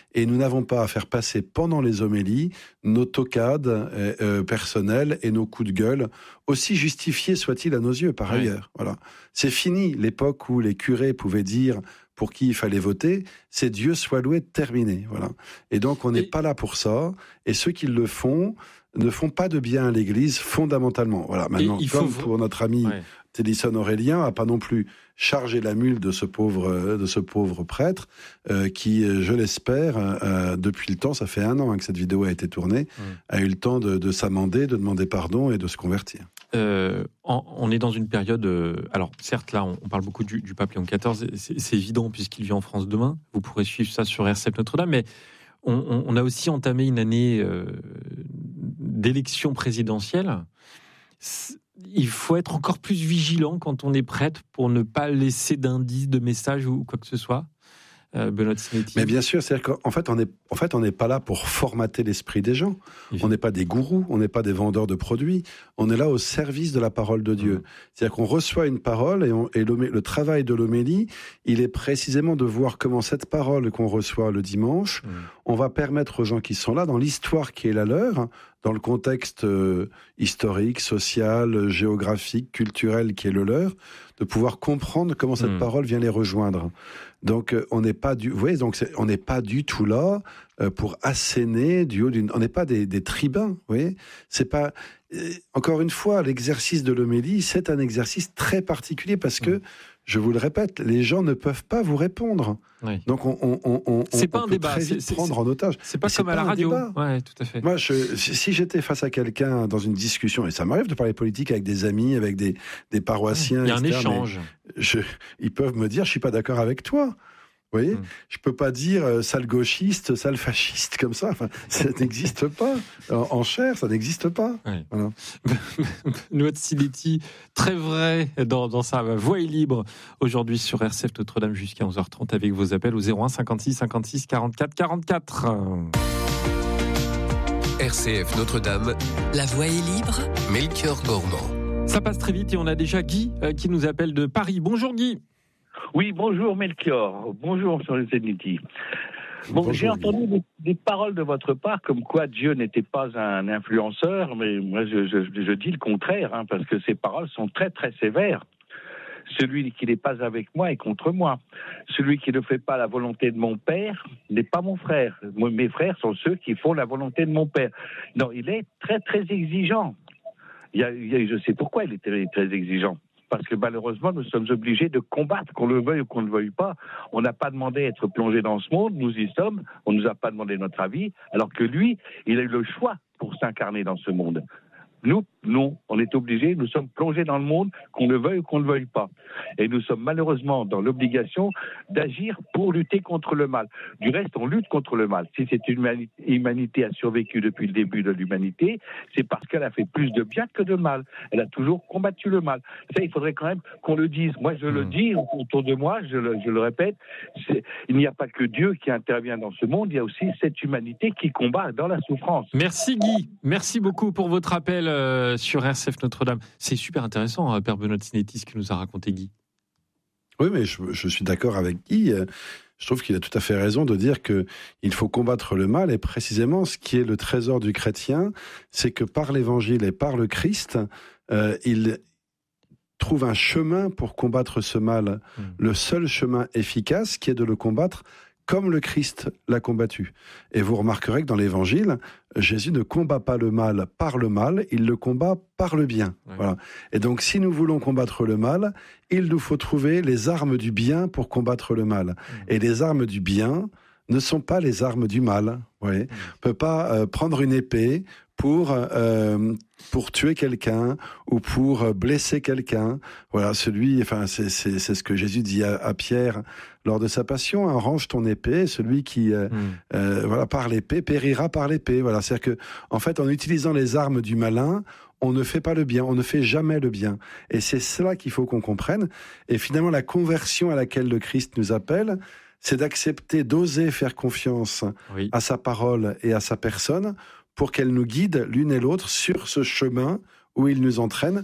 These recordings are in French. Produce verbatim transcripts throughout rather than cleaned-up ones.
et nous n'avons pas à faire passer pendant les homélies nos toquades euh, euh, personnelles et nos coups de gueule, aussi justifiés soient-ils à nos yeux par oui. ailleurs. Voilà. C'est fini l'époque où les curés pouvaient dire pour qui il fallait voter, c'est Dieu soit loué, terminé. Voilà. Et donc on n'est Et... pas là pour ça, et ceux qui le font ne font pas de bien à l'Église fondamentalement. Voilà. Maintenant, comme faut... pour notre ami ouais. Télisson Aurélien, a pas non plus chargé la mule de ce pauvre, de ce pauvre prêtre, euh, qui, je l'espère, euh, depuis le temps, ça fait un an hein, que cette vidéo a été tournée, mmh. a eu le temps de, de s'amender, de demander pardon et de se convertir. Euh, on, on est dans une période... Euh, alors, certes, là, on, on parle beaucoup du, du pape Léon quatorze, c'est, c'est évident puisqu'il vit en France demain. Vous pourrez suivre ça sur R C F Notre-Dame, mais on, on, on a aussi entamé une année euh, d'élection présidentielle. Il faut être encore plus vigilant quand on est prêtre pour ne pas laisser d'indices, de messages ou quoi que ce soit. Euh, Benoît Sinetti. Mais bien sûr, c'est-à-dire qu'en fait, on est, en fait, on n'est pas là pour formater l'esprit des gens. Oui. On n'est pas des gourous, on n'est pas des vendeurs de produits. On est là au service de la parole de Dieu. Mmh. C'est-à-dire qu'on reçoit une parole et, on, et le travail de l'homélie, il est précisément de voir comment cette parole qu'on reçoit le dimanche, mmh. on va permettre aux gens qui sont là, dans l'histoire qui est la leur, dans le contexte euh, historique, social, géographique, culturel qui est le leur, de pouvoir comprendre comment cette mmh. parole vient les rejoindre. Donc euh, on n'est pas du, vous voyez, donc c'est, on n'est pas du tout là euh, pour asséner du haut d'une. On n'est pas des, des tribuns, vous voyez. C'est pas. Euh, encore une fois, l'exercice de l'homélie, c'est un exercice très particulier parce que, mmh. je vous le répète, les gens ne peuvent pas vous répondre. Oui. Donc on, on, on, on, c'est on pas peut un débat. très vite c'est, prendre c'est, en otage. C'est pas Mais comme c'est à pas la radio. Ouais, tout à fait. Moi, je, si j'étais face à quelqu'un dans une discussion, et ça m'arrive de parler politique avec des amis, avec des, des paroissiens, il y a un et cetera, échange. Je, ils peuvent me dire, je suis pas d'accord avec toi. Vous voyez, mmh. je peux pas dire euh, sale gauchiste, sale fasciste comme ça. Enfin, ça n'existe pas. En, en chair, ça n'existe pas. Ouais. Voilà. Benoît Sinetti, très vrai dans, dans sa voix est libre aujourd'hui sur R C F Notre-Dame jusqu'à onze heures trente avec vos appels au zéro un cinquante-six cinquante-six quarante-quatre quarante-quatre. R C F Notre-Dame, la voix est libre. Melchior Gormand. Ça passe très vite et on a déjà Guy euh, qui nous appelle de Paris. Bonjour Guy. Oui, bonjour Melchior, bonjour sur le Zéniti. Bon, bonjour, j'ai entendu des, des paroles de votre part comme quoi Dieu n'était pas un influenceur, mais moi je, je, je dis le contraire, hein, parce que ces paroles sont très très sévères. Celui qui n'est pas avec moi est contre moi. Celui qui ne fait pas la volonté de mon Père n'est pas mon frère. Moi, mes frères sont ceux qui font la volonté de mon Père. Non, il est très très exigeant. Il y a, il y a, je sais pourquoi il est très, très exigeant. Parce que malheureusement, nous sommes obligés de combattre, qu'on le veuille ou qu'on ne le veuille pas. On n'a pas demandé à être plongé dans ce monde, nous y sommes, on ne nous a pas demandé notre avis, alors que lui, il a eu le choix pour s'incarner dans ce monde. Nous, non, on est obligés, nous sommes plongés dans le monde, qu'on le veuille ou qu'on ne le veuille pas. Et nous sommes malheureusement dans l'obligation d'agir pour lutter contre le mal. Du reste, on lutte contre le mal. Si cette humanité a survécu depuis le début de l'humanité, c'est parce qu'elle a fait plus de bien que de mal. Elle a toujours combattu le mal. Ça, il faudrait quand même qu'on le dise. Moi, je le dis autour de moi, je le, je le répète, c'est, il n'y a pas que Dieu qui intervient dans ce monde, il y a aussi cette humanité qui combat dans la souffrance. Merci Guy, merci beaucoup pour votre appel euh, sur R C F Notre-Dame. C'est super intéressant, hein, Père Benoît Sinetti, ce que nous a raconté Guy. Oui, mais je, je suis d'accord avec Guy. Je trouve qu'il a tout à fait raison de dire qu'il faut combattre le mal. Et précisément, ce qui est le trésor du chrétien, c'est que par l'Évangile et par le Christ, euh, il trouve un chemin pour combattre ce mal. Mmh. Le seul chemin efficace, qui est de le combattre comme le Christ l'a combattu. Et vous remarquerez que dans l'Évangile, Jésus ne combat pas le mal par le mal, il le combat par le bien. Ouais. Voilà. Et donc, si nous voulons combattre le mal, il nous faut trouver les armes du bien pour combattre le mal. Mmh. Et les armes du bien ne sont pas les armes du mal. Vous voyez ? Mmh. On ne peut pas euh, prendre une épée pour euh, pour tuer quelqu'un ou pour blesser quelqu'un. Voilà, celui, enfin, c'est c'est c'est ce que Jésus dit à, à Pierre lors de sa passion. Hein, range ton épée. Celui qui euh, mm. euh, voilà par l'épée périra par l'épée. Voilà, c'est-à-dire que en fait, en utilisant les armes du malin, on ne fait pas le bien, on ne fait jamais le bien. Et c'est cela qu'il faut qu'on comprenne. Et finalement, la conversion à laquelle le Christ nous appelle, c'est d'accepter, d'oser faire confiance oui. à sa parole et à sa personne, pour qu'elle nous guide l'une et l'autre sur ce chemin où il nous entraîne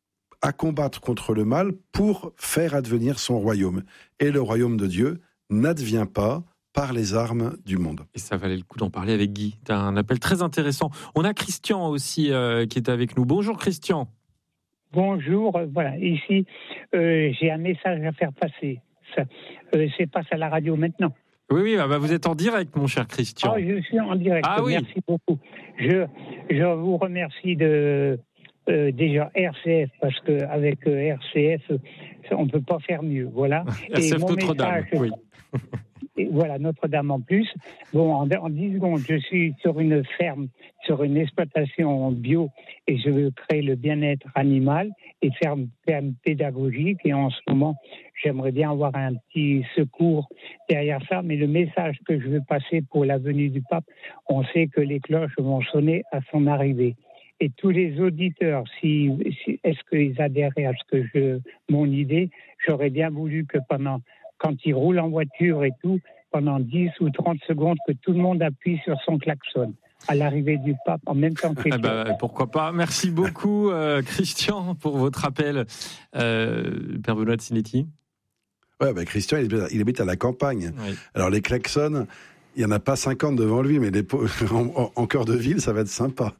à combattre contre le mal pour faire advenir son royaume. Et le royaume de Dieu n'advient pas par les armes du monde. Et ça valait le coup d'en parler avec Guy. C'est un appel très intéressant. On a Christian aussi euh, qui est avec nous. Bonjour Christian. Bonjour, voilà, ici, euh, j'ai un message à faire passer. Ça, euh, c'est passe à la radio maintenant. Oui, oui, bah vous êtes en direct, mon cher Christian. Ah, je suis en direct, ah, oui. Merci beaucoup. Je, je vous remercie de, euh, déjà R C F, parce qu'avec euh, R C F, on ne peut pas faire mieux, voilà. R C F Notre-Dame, oui. Et voilà, Notre-Dame en plus. Bon, en, en dix secondes, je suis sur une ferme, sur une exploitation bio, et je veux créer le bien-être animal et faire une ferme pédagogique. Et en ce moment, j'aimerais bien avoir un petit secours derrière ça. Mais le message que je veux passer pour la venue du pape, on sait que les cloches vont sonner à son arrivée. Et tous les auditeurs, si, si, est-ce qu'ils adhéraient à ce que je, mon idée, j'aurais bien voulu que pendant quand il roule en voiture et tout, pendant dix ou trente secondes, que tout le monde appuie sur son klaxon à l'arrivée du pape en même temps que... Ah bah, pourquoi pas. Merci beaucoup, euh, Christian, pour votre appel. Euh, Père Benoît de Sinetti. Ouais, bah, Christian, il, il habite à la campagne. Oui. Alors, les klaxons, il n'y en a pas cinquante devant lui, mais les, en, en cœur de ville, ça va être sympa.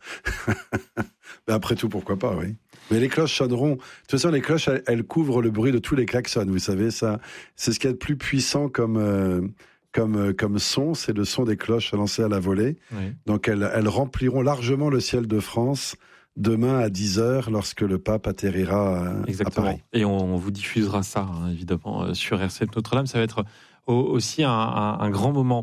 Mais après tout, pourquoi pas, oui. Mais les cloches sonneront. De toute façon, les cloches, elles, elles couvrent le bruit de tous les klaxons. Vous savez, ça, c'est ce qu'il y a de plus puissant comme, euh, comme, euh, comme son. C'est le son des cloches lancées à la volée. Oui. Donc, elles, elles rempliront largement le ciel de France demain à dix heures, lorsque le pape atterrira euh, Exactement. à Paris. Et on, on vous diffusera ça, hein, évidemment, euh, sur R C F Notre-Dame. Ça va être au, aussi un, un, un grand moment.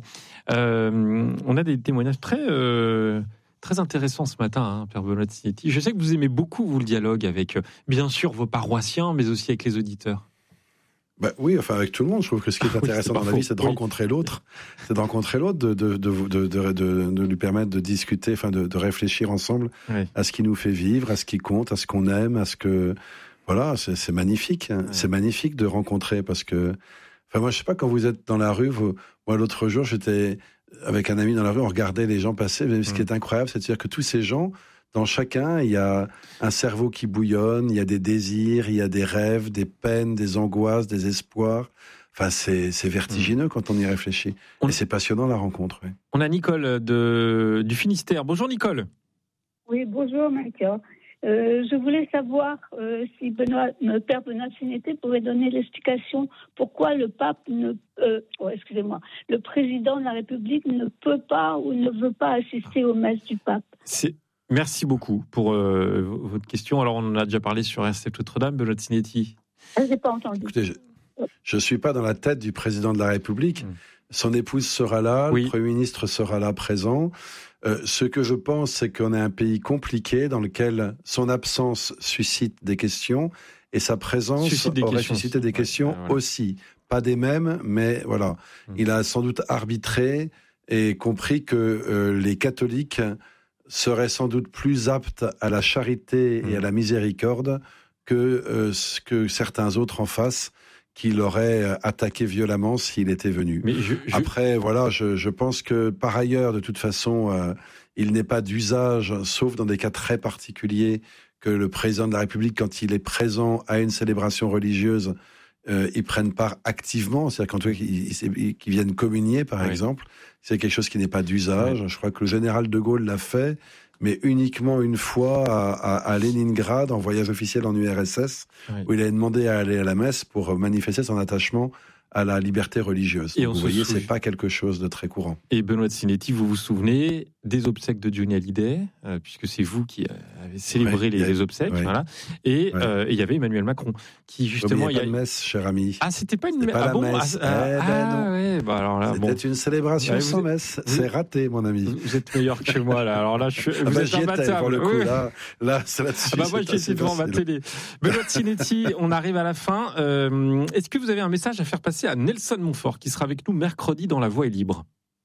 Euh, on a des témoignages très... Euh, Très intéressant ce matin, hein, Père Benoît de Sinetti. Je sais que vous aimez beaucoup, vous, le dialogue avec, euh, bien sûr, vos paroissiens, mais aussi avec les auditeurs. Bah oui, enfin avec tout le monde. Je trouve que ce qui est intéressant oui, c'est dans la vie, c'est de oui. rencontrer l'autre, c'est de rencontrer l'autre, de de de de, de, de, de lui permettre de discuter, enfin de, de réfléchir ensemble oui. à ce qui nous fait vivre, à ce qui compte, à ce qu'on aime, à ce que voilà, c'est, c'est magnifique, hein. Oui. C'est magnifique de rencontrer parce que, enfin moi je sais pas, quand vous êtes dans la rue, vous, moi l'autre jour j'étais avec un ami dans la rue, on regardait les gens passer. Mais ce qui est incroyable, c'est de dire que tous ces gens, dans chacun, il y a un cerveau qui bouillonne, il y a des désirs, il y a des rêves, des peines, des angoisses, des espoirs. Enfin, c'est, c'est vertigineux mmh. quand on y réfléchit. On... Et c'est passionnant la rencontre. Oui. On a Nicole de, du Finistère. Bonjour Nicole. Oui, bonjour Michael. Euh, je voulais savoir euh, si Benoît, le Père Benoît de Sinetti pouvait donner l'explication pourquoi le pape ne, euh, oh, excusez-moi, le président de la République ne peut pas ou ne veut pas assister aux messes du pape. C'est... Merci beaucoup pour euh, votre question. Alors, on en a déjà parlé sur R C F Notre-Dame, Benoît de Sinetti. Je n'ai pas entendu. Écoutez, je ne suis pas dans la tête du président de la République. Mmh. Son épouse sera là, oui. Le Premier ministre sera là présent. Euh, ce que je pense, c'est qu'on est un pays compliqué dans lequel son absence suscite des questions et sa présence suscite aurait suscité des questions ouais, ouais. aussi. Pas des mêmes, mais voilà. Mmh. Il a sans doute arbitré et compris que euh, les catholiques seraient sans doute plus aptes à la charité mmh. et à la miséricorde que, euh, que certains autres en face qui l'aurait attaqué violemment s'il était venu. Mais je, je... Après, voilà, je, je pense que par ailleurs, de toute façon, euh, il n'est pas d'usage, sauf dans des cas très particuliers, que le président de la République, quand il est présent à une célébration religieuse, euh, il prenne part activement, c'est-à-dire qu'en tout cas, qu'il qu vienne communier, par oui. exemple. C'est quelque chose qui n'est pas d'usage. Oui. Je crois que le général de Gaulle l'a fait, mais uniquement une fois à, à, à Leningrad, en voyage officiel en U R S S, oui. où il a demandé à aller à la messe pour manifester son attachement à la liberté religieuse. Et vous voyez, souv... c'est pas quelque chose de très courant. Et Benoît de Sinetti, vous vous souvenez des obsèques de Johnny Hallyday, euh, puisque c'est vous qui avez célébré ouais, les, les obsèques, ouais. voilà. Et il ouais. euh, y avait Emmanuel Macron, qui justement... Il n'y a pas de messe, cher ami. Ah, c'était pas une messe. Ah la bon messe. Ah, eh ben ah non. Ouais, bah alors là, c'était bon. une célébration ouais, sans êtes... messe. Vous... C'est raté, mon ami. Vous êtes meilleur que moi, là. Alors là, je suis... ah vous bah, êtes imbattable. Pour le coup, oui. là, là, c'est là-dessus. Ah bah moi, j'étais devant ma télé. Benoît de Sinetti, on arrive à la fin. Euh, est-ce que vous avez un message à faire passer à Nelson Montfort, qui sera avec nous mercredi dans La Voix est libre?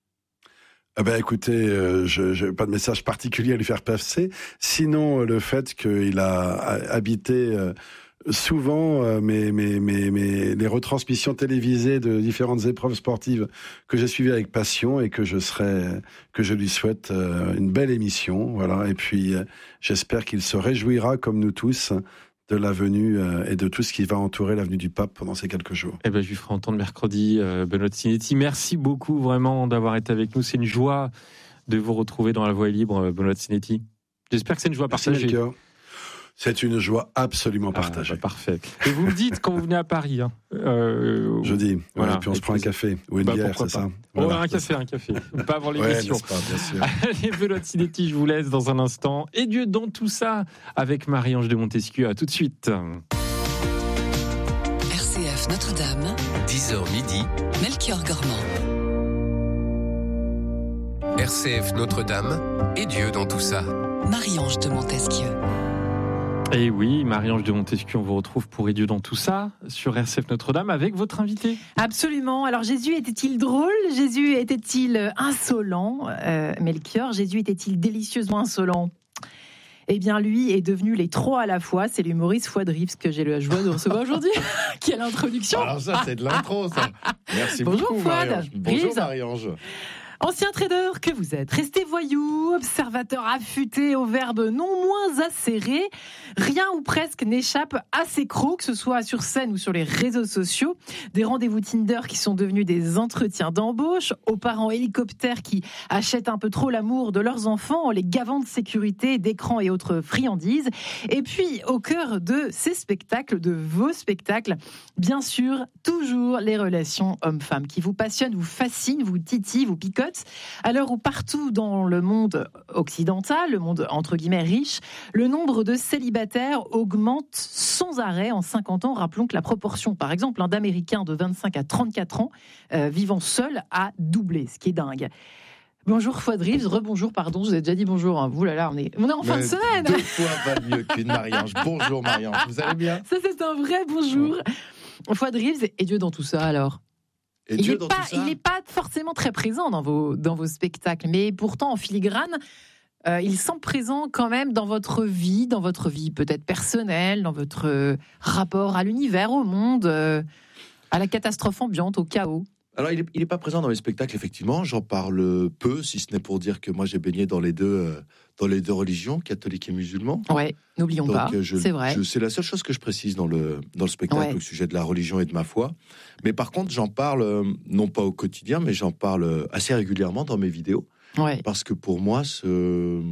Ah ben écoutez, euh, je n'ai pas de message particulier à lui faire passer, sinon euh, le fait qu'il a habité euh, souvent euh, mes, mes, mes, mes, les retransmissions télévisées de différentes épreuves sportives que j'ai suivies avec passion et que je serai, que je lui souhaite euh, une belle émission, voilà. Et puis euh, j'espère qu'il se réjouira comme nous tous de la venue euh, et de tout ce qui va entourer la venue du pape pendant ces quelques jours. Eh ben, je lui ferai entendre mercredi, euh, Benoît Sinetti. Merci beaucoup vraiment d'avoir été avec nous. C'est une joie de vous retrouver dans La Voix est libre, Benoît Sinetti. J'espère que c'est une joie Merci, partagée. Melchior. C'est une joie absolument partagée. Ah, bah, parfait. Et vous me dites quand vous venez à Paris. Hein. Euh, Je dis, voilà. ouais, puis on et se prend un café ou une bah, bière, c'est pas. ça. Oh, Voilà, un c'est café, ça. un café. Pas avant Ouais, l'émission. n'est-ce pas, bien sûr. Allez, Benoît Sinetti, je vous laisse dans un instant. Et Dieu dans tout ça avec Marie-Ange de Montesquieu. À tout de suite. R C F Notre-Dame, dix heures midi, Melchior Gormand. R C F Notre-Dame et Dieu dans tout ça. Marie-Ange de Montesquieu. Et oui, Marie-Ange de Montesquieu, on vous retrouve pour Et Dieu dans tout ça sur R C F Notre-Dame avec votre invité. Absolument. Alors Jésus était-il drôle ? Jésus était-il insolent ? euh, Melchior, Jésus était-il délicieusement insolent ? Eh bien, lui est devenu les trois à la fois. C'est l'humoriste Fouad Rives que j'ai la joie de recevoir aujourd'hui. Quelle introduction ! Alors ça, c'est de l'intro, ça. Merci Bonjour, beaucoup, Fouad. Marie-Ange. Bonjour, Rives. Marie-Ange. Ancien trader que vous êtes, resté voyou, observateur affûté au verbe non moins acéré, rien ou presque n'échappe à ses crocs, que ce soit sur scène ou sur les réseaux sociaux. Des rendez-vous Tinder qui sont devenus des entretiens d'embauche, aux parents hélicoptères qui achètent un peu trop l'amour de leurs enfants en les gavant de sécurité, d'écrans et autres friandises. Et puis, au cœur de ces spectacles, de vos spectacles, bien sûr, toujours les relations hommes-femmes qui vous passionnent, vous fascinent, vous titillent, vous picotent. À l'heure où partout dans le monde occidental, le monde entre guillemets riche, le nombre de célibataires augmente sans arrêt en cinquante ans. Rappelons que la proportion, par exemple, d'Américains de vingt-cinq à trente-quatre ans euh, vivant seuls a doublé, ce qui est dingue. Bonjour Fouad Rives, rebonjour, pardon, je vous ai déjà dit bonjour. Hein. Vous là là, on est, on est en fin Mais de semaine. Deux fois pas mieux qu'une Marie-Ange. Bonjour Marie-Ange, vous allez bien ? Ça c'est un vrai bonjour. Fouad Rives, et Dieu dans tout ça alors ? Et Il Dieu n'est dans pas, tout ça il n'est pas forcément très présent dans vos, dans vos spectacles, mais pourtant en filigrane, euh, il semble présent quand même dans votre vie, dans votre vie peut-être personnelle, dans votre euh, rapport à l'univers, au monde, euh, à la catastrophe ambiante, au chaos. Alors, il n'est pas présent dans les spectacles, effectivement. J'en parle peu, si ce n'est pour dire que moi, j'ai baigné dans les deux, euh, dans les deux religions, catholique et musulman. Ouais, n'oublions Donc, pas, je, c'est vrai. Je, c'est la seule chose que je précise dans le, dans le spectacle Ouais. au sujet de la religion et de ma foi. Mais par contre, j'en parle, euh, non pas au quotidien, mais j'en parle euh, assez régulièrement dans mes vidéos. Ouais. Parce que pour moi, ce,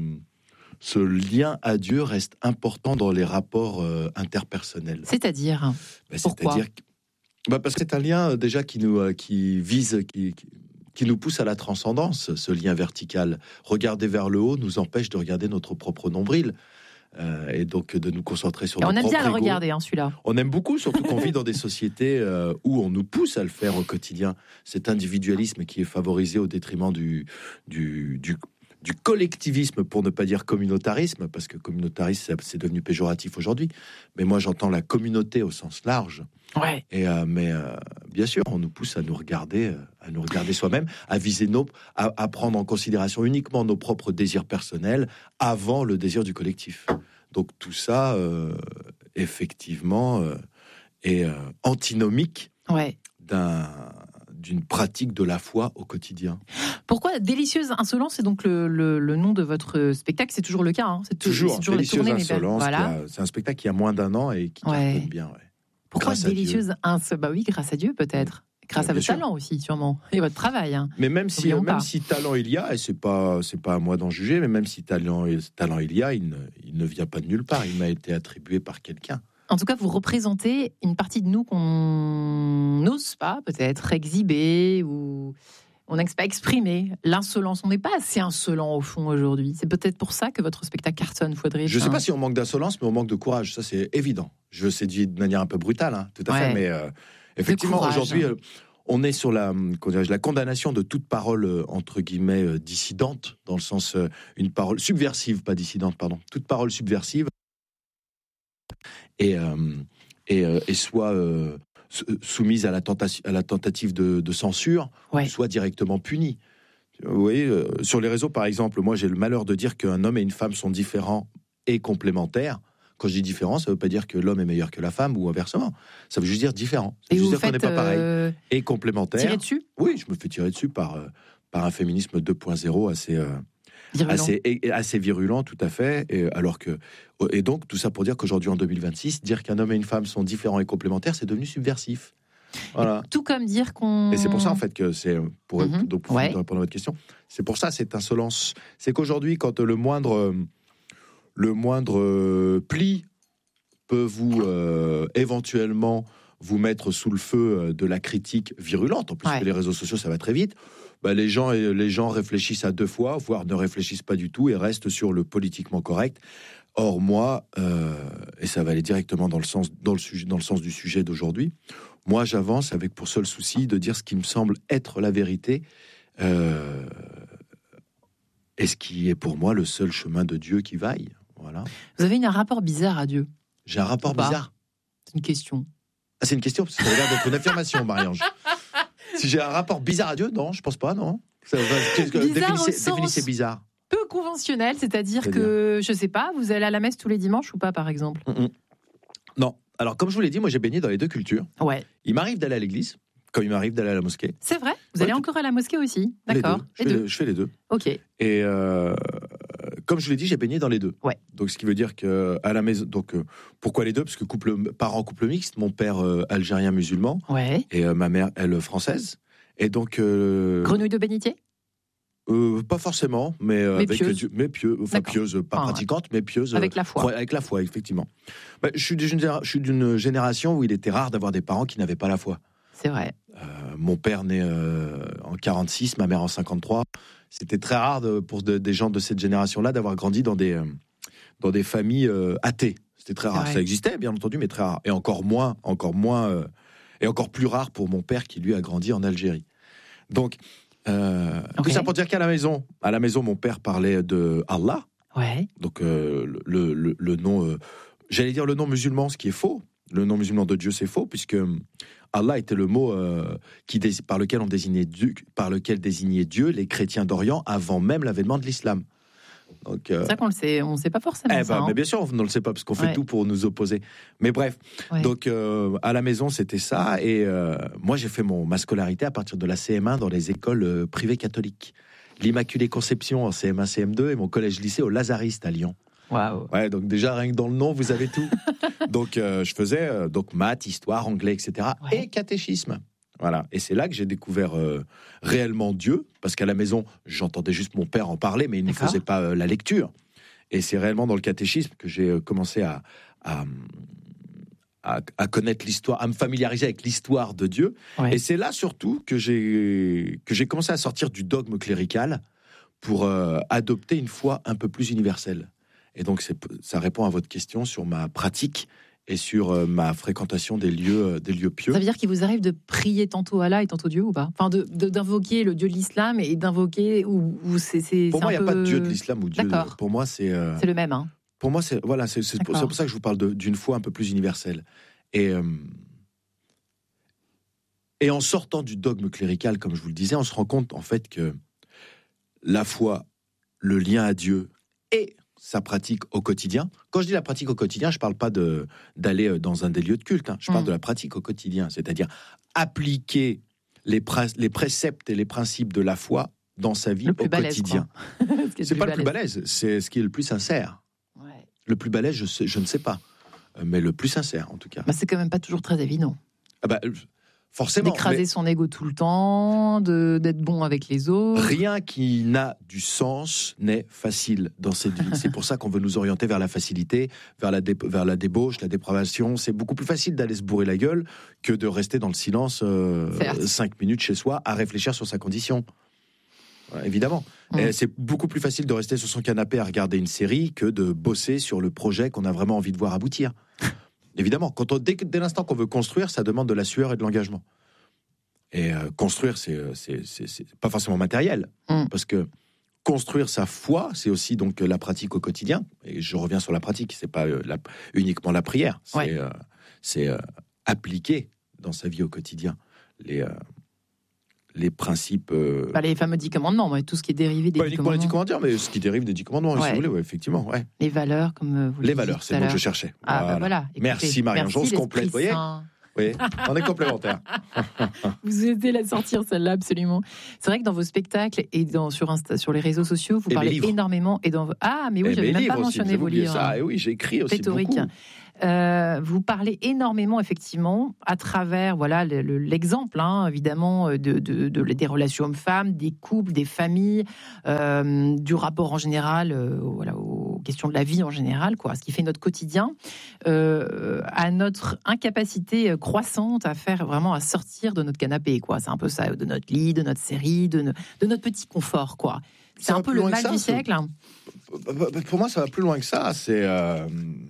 ce lien à Dieu reste important dans les rapports euh, interpersonnels. C'est-à-dire Ben, Pourquoi C'est-à-dire que, bah parce que c'est un lien euh, déjà qui nous euh, qui vise, qui, qui, qui nous pousse à la transcendance, ce lien vertical. Regarder vers le haut nous empêche de regarder notre propre nombril. Euh, et donc de nous concentrer sur Et notre on aime propre bien le ego. regarder, hein, celui-là. On aime beaucoup, surtout qu'on vit dans des sociétés euh, où on nous pousse à le faire au quotidien. Cet individualisme qui est favorisé au détriment du, du, du, du collectivisme, pour ne pas dire communautarisme, parce que communautarisme, c'est, c'est devenu péjoratif aujourd'hui. Mais moi, j'entends la communauté au sens large. Ouais. Et euh, mais euh, bien sûr, on nous pousse à nous regarder, euh, à nous regarder soi-même, à viser nos, à, à prendre en considération uniquement nos propres désirs personnels avant le désir du collectif. Donc tout ça, euh, effectivement, euh, est euh, antinomique Ouais. d'un, d'une pratique de la foi au quotidien. Pourquoi Délicieuse Insolence, c'est donc le, le, le nom de votre spectacle, c'est toujours le cas, hein. C'est tou- Toujours, c'est toujours la Délicieuse tournée, mais Insolence, voilà. qui a- c'est un spectacle qui a moins d'un an et qui Ouais. cartonne bien. Ouais. Pourquoi Grâce à Délicieuse Insolence? Bah oui, grâce à Dieu peut-être. Grâce Ouais, à bien votre sûr. talent aussi, sûrement. Et votre travail. Hein. Mais même si, N'oublions même pas. si talent il y a, et c'est pas, c'est pas à moi d'en juger, mais même si talent, talent il y a, il ne, il ne vient pas de nulle part. Il m'a été attribué par quelqu'un. En tout cas, vous représentez une partie de nous qu'on n'ose pas peut-être exhiber ou on n'ose pas exprimer. L'insolence, on n'est pas assez insolent au fond aujourd'hui. C'est peut-être pour ça que votre spectacle cartonne, Fouad Rives. Je ne sais hein. pas si on manque d'insolence, mais on manque de courage. Ça, c'est évident. Je sais dire de manière un peu brutale, hein, tout à Ouais. fait. Mais euh, effectivement, courage. aujourd'hui, euh, on est sur la, comment dirais-je, la condamnation de toute parole, euh, entre guillemets, euh, dissidente, dans le sens, euh, une parole subversive, pas dissidente, pardon. Toute parole subversive. Et, euh, et, euh, et soit euh, soumise à la, tenta- à la tentative de, de censure, Ouais. ou soit directement punie. Vous voyez, euh, sur les réseaux, par exemple, moi, j'ai le malheur de dire qu'un homme et une femme sont différents et complémentaires. Quand je dis différent, ça ne veut pas dire que l'homme est meilleur que la femme ou inversement. Ça veut juste dire différent. Ça Et veut vous juste vous dire qu'on faites n'est pas pareil. euh, Et complémentaire. tirer dessus. Oui, je me fais tirer dessus par, euh, par un féminisme deux point zéro assez, euh, virulent. assez, assez virulent, tout à fait. Et, alors que, et donc, tout ça pour dire qu'aujourd'hui, en deux mille vingt-six, dire qu'un homme et une femme sont différents et complémentaires, c'est devenu subversif. Voilà. Tout comme dire qu'on... Et c'est pour ça, en fait, que c'est, pour, mm-hmm. donc, pour ouais. répondre à votre question, c'est pour ça, cette insolence. C'est qu'aujourd'hui, quand le moindre, le moindre pli peut vous, euh, éventuellement, vous mettre sous le feu de la critique virulente, en plus ouais. que les réseaux sociaux, ça va très vite, bah, les, gens, les gens réfléchissent à deux fois, voire ne réfléchissent pas du tout et restent sur le politiquement correct. Or, moi, euh, et ça va aller directement dans le sens, dans le sujet, dans le sens du sujet d'aujourd'hui, moi, j'avance avec pour seul souci de dire ce qui me semble être la vérité, euh, et ce qui est pour moi le seul chemin de Dieu qui vaille. Voilà. Vous avez un rapport bizarre à Dieu? J'ai un rapport bizarre. C'est une question. Ah, c'est une question, parce que ça a l'air d'être une affirmation, Marie-Ange. Si j'ai un rapport bizarre à Dieu, non, je pense pas, non. Ça, définissez, sens... définissez bizarre. Peu conventionnel, c'est-à-dire c'est que, bien. je sais pas, vous allez à la messe tous les dimanches ou pas, par exemple? Mm-mm. Non. Alors, comme je vous l'ai dit, moi, j'ai baigné dans les deux cultures. Ouais. Il m'arrive d'aller à l'église, comme il m'arrive d'aller à la mosquée. C'est vrai? Vous ouais, allez encore à la mosquée aussi? D'accord. Les deux. Je, fais les, je fais les deux. Ok. Et euh, comme je vous l'ai dit, j'ai baigné dans les deux. Ouais. Donc, ce qui veut dire que à la maison. Donc, euh, pourquoi les deux? Parce que couple, parents couple mixte, mon père euh, algérien musulman, ouais. et euh, ma mère, elle, française. Et donc. Euh, Grenouille de bénitier? Euh, pas forcément, mais, euh, mais avec pieuse. Dieu, mais pieuse, enfin pieuse, pas ah, pratiquante, ouais. mais pieuse. Avec la foi. Euh, avec la foi, effectivement. Bah, je suis d'une, je suis d'une génération où il était rare d'avoir des parents qui n'avaient pas la foi. C'est vrai. Euh, mon père né euh, en quarante-six, ma mère en cinquante-trois. C'était très rare de, pour de, des gens de cette génération-là d'avoir grandi dans des, euh, dans des familles euh, athées. C'était très rare. Ça existait, bien entendu, mais très rare. Et encore moins, encore moins, euh, et encore plus rare pour mon père qui lui a grandi en Algérie. Donc. Euh, okay. Tout ça pour dire qu'à la maison, à la maison, mon père parlait de Allah. Ouais. Donc euh, le, le, le nom, euh, j'allais dire le nom musulman, ce qui est faux. Le nom musulman de Dieu, c'est faux, puisque Allah était le mot euh, qui, par lequel on désignait Dieu, par lequel désignait Dieu les chrétiens d'Orient avant même l'avènement de l'islam. Donc, euh, c'est ça qu'on le sait, on ne sait pas forcément eh ça. Ben, hein. Mais bien sûr, on ne le sait pas parce qu'on fait ouais. tout pour nous opposer. Mais bref, ouais. donc euh, à la maison c'était ça et euh, moi j'ai fait mon ma scolarité à partir de la C M un dans les écoles euh, privées catholiques. L'Immaculée Conception en C M un, C M deux et mon collège-lycée au Lazariste à Lyon. Waouh. Ouais, donc déjà rien que dans le nom vous avez tout. donc euh, je faisais euh, donc maths, histoire, anglais, et cetera ouais. et catéchisme. Voilà, et c'est là que j'ai découvert euh, réellement Dieu, parce qu'à la maison, j'entendais juste mon père en parler, mais il ne faisait pas euh, la lecture. Et c'est réellement dans le catéchisme que j'ai euh, commencé à, à, à, à connaître l'histoire, à me familiariser avec l'histoire de Dieu. Ouais. Et c'est là surtout que j'ai, que j'ai commencé à sortir du dogme clérical pour euh, adopter une foi un peu plus universelle. Et donc c'est, ça répond à votre question sur ma pratique et sur euh, ma fréquentation des lieux, euh, des lieux pieux. Ça veut dire qu'il vous arrive de prier tantôt Allah et tantôt Dieu ou pas? Enfin, de, de, d'invoquer le Dieu de l'islam et d'invoquer ou, ou c'est, c'est pour c'est moi, il n'y peu... a pas de Dieu de l'islam ou Dieu. De... Pour moi, c'est euh... c'est le même. Hein. Pour moi, c'est voilà, c'est, c'est, pour, c'est pour ça que je vous parle de, d'une foi un peu plus universelle. Et euh... et en sortant du dogme clérical, comme je vous le disais, on se rend compte en fait que la foi, le lien à Dieu et sa pratique au quotidien. Quand je dis la pratique au quotidien, je ne parle pas de, d'aller dans un des lieux de culte. Hein. Je parle mmh. de la pratique au quotidien, c'est-à-dire appliquer les, pr- les préceptes et les principes de la foi dans sa vie au balèze, quotidien. c'est, c'est pas balèze. Le plus balèze, c'est ce qui est le plus sincère. Ouais. Le plus balèze, je, sais, je ne sais pas, mais le plus sincère en tout cas. Bah, c'est quand même pas toujours très évident. Ah bah, forcément. D'écraser mais... son ego tout le temps, de, d'être bon avec les autres. Rien qui n'a du sens n'est facile dans cette vie. C'est pour ça qu'on veut nous orienter vers la facilité, vers la, dé, vers la débauche, la dépravation. C'est beaucoup plus facile d'aller se bourrer la gueule que de rester dans le silence euh, cinq minutes chez soi à réfléchir sur sa condition. Voilà, évidemment. Mmh. Et c'est beaucoup plus facile de rester sur son canapé à regarder une série que de bosser sur le projet qu'on a vraiment envie de voir aboutir. Évidemment, quand on, dès, dès l'instant qu'on veut construire, ça demande de la sueur et de l'engagement. Et euh, construire, c'est, c'est, c'est, c'est pas forcément matériel, mmh. parce que construire sa foi, c'est aussi donc la pratique au quotidien. Et je reviens sur la pratique, c'est pas euh, la, uniquement la prière, c'est, ouais. euh, c'est euh, appliquer dans sa vie au quotidien les, euh, les principes... Euh... Bah, les fameux dix commandements, ouais, tout ce qui est dérivé des pas dix uniquement commandements. les dix commandements, mais ce qui dérive des dix commandements, ouais. si vous voulez, ouais, effectivement. Ouais. Les valeurs, comme vous le Les valeurs, c'est le mot que je cherchais. Ah, voilà. bah voilà. Écoutez, merci Marie-Ange, on se complète, vous voyez. Oui, on est complémentaires. Vous aidez la sortir, celle-là, absolument. C'est vrai que dans vos spectacles et dans, sur, Insta, sur les réseaux sociaux, vous et parlez énormément. Et dans vos... Ah, mais oui, et j'avais même pas aussi, mentionné vos livres. Ça. Et oui, j'écris aussi Pléthorique. beaucoup. Euh, vous parlez énormément, effectivement, à travers voilà le, le, l'exemple, hein, évidemment, de, de, de, des relations hommes-femmes, des couples, des familles, euh, du rapport en général, euh, voilà, aux questions de la vie en général, quoi, ce qui fait notre quotidien, euh, à notre incapacité croissante à faire vraiment à sortir de notre canapé, quoi. C'est un peu ça, de notre lit, de notre série, de, no, de notre petit confort, quoi. C'est ça un peu le mal ça, du siècle. Hein. Pour moi, ça va plus loin que ça. C'est euh...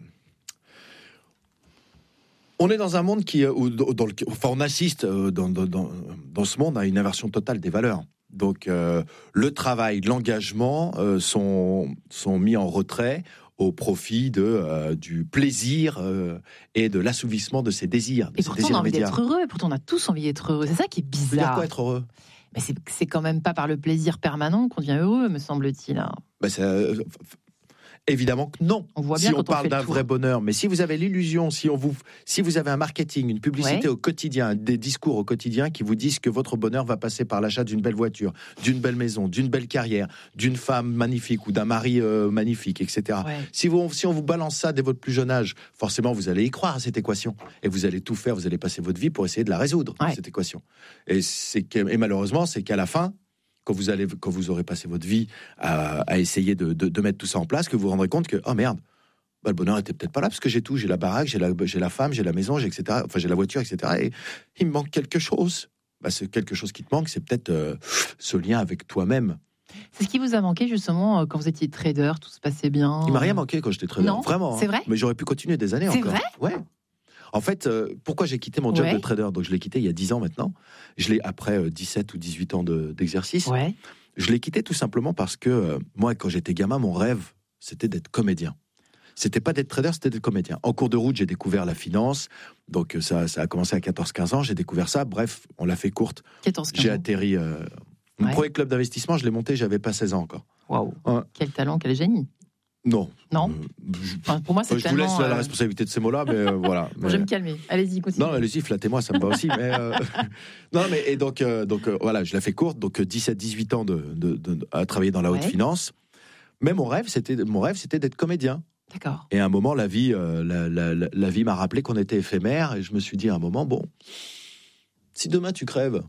On est dans un monde qui, où, dans le, enfin, on assiste dans, dans, dans ce monde à une inversion totale des valeurs. Donc, euh, le travail, l'engagement euh, sont, sont mis en retrait au profit de, euh, du plaisir euh, et de l'assouvissement de ses désirs. De et ses pourtant, désirs on a envie immédiats. d'être heureux. Pourtant, on a tous envie d'être heureux. C'est ça qui est bizarre. Ça veut dire quoi, être heureux ? Mais c'est, c'est quand même pas par le plaisir permanent qu'on devient heureux, me semble-t-il. Hein. Ben ça, évidemment que non. On voit bien si quand on parle on fait d'un vrai bonheur, mais si vous avez l'illusion, si on vous, si vous avez un marketing, une publicité ouais. au quotidien, des discours au quotidien qui vous disent que votre bonheur va passer par l'achat d'une belle voiture, d'une belle maison, d'une belle carrière, d'une femme magnifique ou d'un mari euh, magnifique, et cetera. Ouais. Si vous, si on vous balance ça dès votre plus jeune âge, forcément vous allez y croire à cette équation et vous allez tout faire, vous allez passer votre vie pour essayer de la résoudre ouais. cette équation. Et c'est que, et malheureusement, c'est qu'à la fin. Quand vous, allez, quand vous aurez passé votre vie à, à essayer de, de, de mettre tout ça en place, que vous vous rendrez compte que, oh merde, bah, le bonheur était peut-être pas là, parce que j'ai tout, j'ai la baraque, j'ai la, j'ai la femme, j'ai la maison, j'ai et cetera. Enfin, j'ai la voiture, et cetera. Et il me manque quelque chose. Bah, c'est quelque chose qui te manque, c'est peut-être euh, ce lien avec toi-même. C'est ce qui vous a manqué justement quand vous étiez trader, tout se passait bien. Il m'a rien manqué quand j'étais trader, non, vraiment. C'est vrai. Hein. Mais j'aurais pu continuer des années c'est encore. C'est vrai. Ouais. En fait, euh, pourquoi j'ai quitté mon job ouais. de trader ? Donc, je l'ai quitté il y a dix ans maintenant. Je l'ai après euh, dix-sept ou dix-huit ans de, d'exercice. Ouais. Je l'ai quitté tout simplement parce que euh, moi, quand j'étais gamin, mon rêve, c'était d'être comédien. C'était pas d'être trader, c'était d'être comédien. En cours de route, j'ai découvert la finance. Donc, ça, ça a commencé à quatorze quinze ans. J'ai découvert ça. Bref, on l'a fait courte. quatorze quinze J'ai atterri. Euh, mon ouais. premier club d'investissement, je l'ai monté, j'avais pas seize ans encore. Waouh. Ouais. Quel talent, quel génie. Non. Non. Euh, je, enfin, pour moi, c'est je tellement, vous laisse euh... la responsabilité de ces mots-là, mais euh, voilà. Bon, mais... je vais me calmer. Allez-y, continue. Non, allez-y, flattez-moi, ça me va aussi. Mais euh... non, mais et donc, euh, donc euh, voilà, je la fais courte. Donc dix-sept dix-huit ans de, de, de, de, à travailler dans la haute ouais. finance. Mais mon rêve, c'était mon rêve, c'était d'être comédien. D'accord. Et à un moment, la vie, euh, la, la, la, la vie m'a rappelé qu'on était éphémère, et je me suis dit à un moment, bon, si demain tu crèves,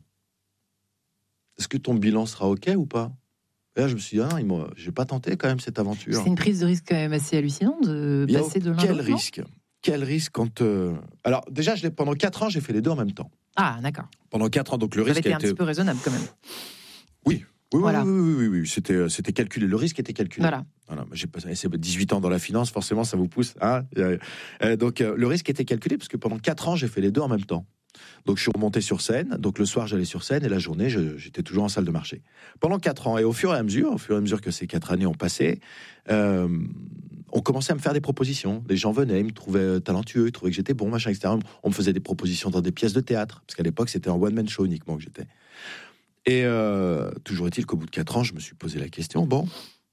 est-ce que ton bilan sera ok ou pas? Et là, je me suis dit, ah, je vais pas tenter quand même cette aventure. C'est une prise de risque quand même assez hallucinante de Bien, passer de l'un quel à l'autre. risque Quel risque quand. Euh... Alors, déjà, je l'ai, pendant quatre ans, j'ai fait les deux en même temps. Ah, d'accord. Pendant quatre ans, donc le Ça risque avait été a un été. petit peu raisonnable quand même. Oui. Oui, voilà. oui, oui, oui, oui, oui. C'était, c'était calculé. Le risque était calculé. Voilà. Voilà. J'ai passé dix-huit ans dans la finance, forcément, ça vous pousse. Hein euh, donc, euh, le risque était calculé parce que pendant quatre ans, j'ai fait les deux en même temps. Donc, je suis remonté sur scène. Donc, le soir, j'allais sur scène et la journée, je, j'étais toujours en salle de marché. Pendant quatre ans. Et au fur et à mesure, au fur et à mesure que ces quatre années ont passé, euh, on commençait à me faire des propositions. Les gens venaient, ils me trouvaient talentueux, ils trouvaient que j'étais bon, machin, et cetera. On me faisait des propositions dans des pièces de théâtre. Parce qu'à l'époque, c'était en one-man show uniquement que j'étais. Et euh, toujours est-il qu'au bout de quatre ans, je me suis posé la question, bon,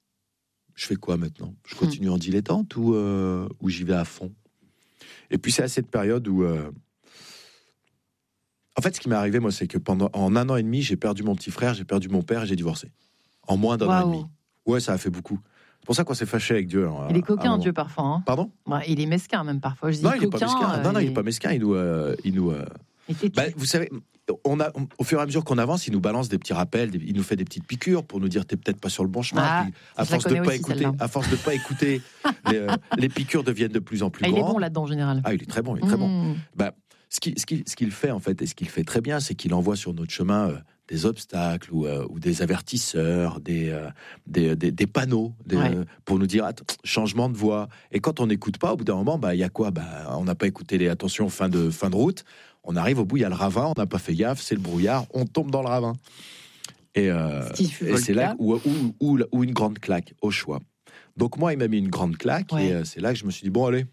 je fais quoi maintenant ? Je continue en dilettante ou, euh, ou j'y vais à fond ? Et puis c'est à cette période où... Euh... En fait, ce qui m'est arrivé, moi, c'est que pendant en un an et demi, j'ai perdu mon petit frère, j'ai perdu mon père et j'ai divorcé. En moins d'un wow. an et demi. Ouais, ça a fait beaucoup. C'est pour ça qu'on s'est fâché avec Dieu. Il est coquin, Dieu, parfois. Hein. Pardon ? Ouais, il est mesquin, même parfois. Je dis non, il coquin, est pas mesquin. Euh, non, non, il est... est pas mesquin. Il nous... Euh, il nous euh... bah, vous savez... On a, on, au fur et à mesure qu'on avance, il nous balance des petits rappels, des, il nous fait des petites piqûres pour nous dire t'es peut-être pas sur le bon chemin. Ah, puis, à, force de pas aussi, écouter, à force de pas écouter, les, euh, les piqûres deviennent de plus en plus ah, grandes. Il est bon là-dedans en général. Ah, il est très bon, il est très mmh. bon. Bah, ce qu'il, ce qu'il, ce qu'il fait en fait, et ce qu'il fait très bien, c'est qu'il envoie sur notre chemin euh, des obstacles ou, euh, ou des avertisseurs, des, euh, des, des, des panneaux des, ouais. euh, pour nous dire attends, changement de voie. Et quand on n'écoute pas, au bout d'un moment, bah il y a quoi ? Bah on n'a pas écouté les attention fin de fin de route. On arrive au bout, il y a le ravin, on n'a pas fait gaffe, c'est le brouillard, on tombe dans le ravin. Et, euh, et c'est là où, où, où, où une grande claque, au choix. Donc moi, il m'a mis une grande claque, ouais. et euh, c'est là que je me suis dit, bon, allez,